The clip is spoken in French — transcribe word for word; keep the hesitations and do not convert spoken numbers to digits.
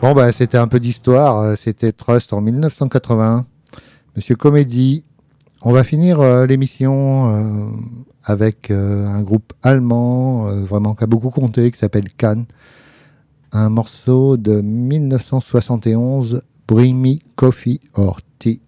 Bon, bah, c'était un peu d'histoire. euh, C'était Trust en mille neuf cent quatre-vingt-un. Monsieur Comédie. On va finir euh, l'émission euh, avec euh, un groupe allemand, euh, vraiment qui a beaucoup compté, qui s'appelle Cannes. Un morceau de mille neuf cent soixante et onze, Bring Me Coffee or Tea.